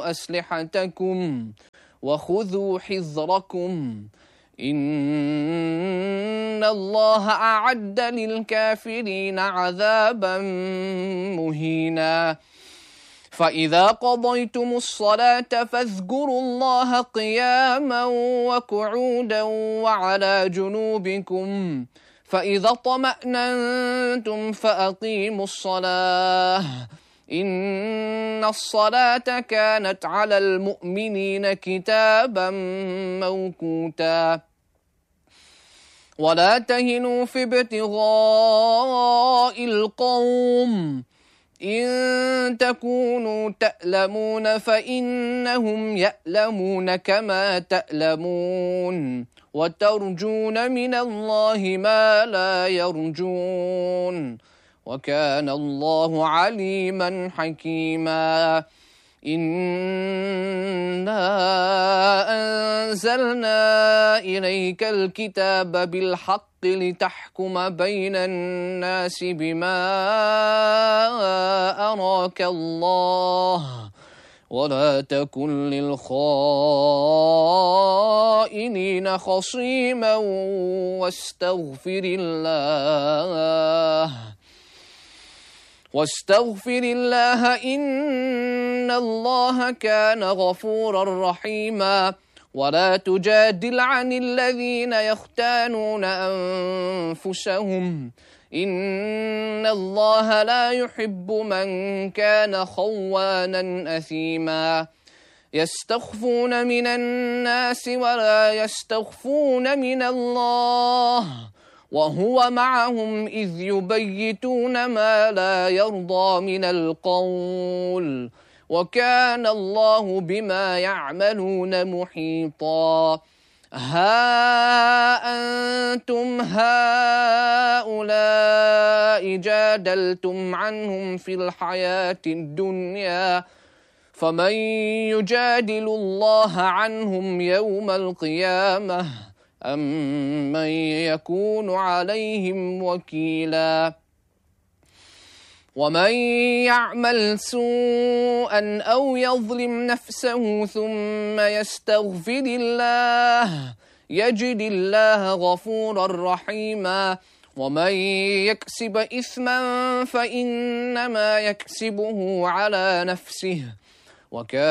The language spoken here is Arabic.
أسلحتكم وخذوا حذركم إن الله أعد للكافرين عذابا مهينا فإذا قضيتم الصلاة فاذكروا الله قياما وقعودا وعلى جنوبكم فإذا اطمأننتم فأقيموا الصلاة إن الصلاة كانت على المؤمنين كتابا موقوتا ولا تهنوا في ابتغاء القوم إن تكونوا تألمون فإنهم يألمون كما تألمون وترجون من الله ما لا يرجون وكان الله عليما حكيما إنا أنزلنا إليك الكتاب بالحق لتحكم بين الناس بما أراك الله ولا تكن للخائنين خصيما واستغفر الله إن الله كان غفورا رحيما ولا تجادل عن الذين يختانون أنفسهم إن الله لا يحب من كان خوانا أثيما يستخفون من الناس ولا يستخفون من الله وهو معهم إذ يبيتون ما لا يرضى من القول وكان الله بما يعملون محيطا ها أنتم هؤلاء جادلتم عنهم في الحياة الدنيا فمن يجادل الله عنهم يوم القيامة أم من يكون عليهم وكيلا ومن يعمل سوءا أو يظلم نفسه ثم يستغفر الله يجد الله غفورا رحيما ومن يكسب إثما فإنما يكسبه على نفسه وكان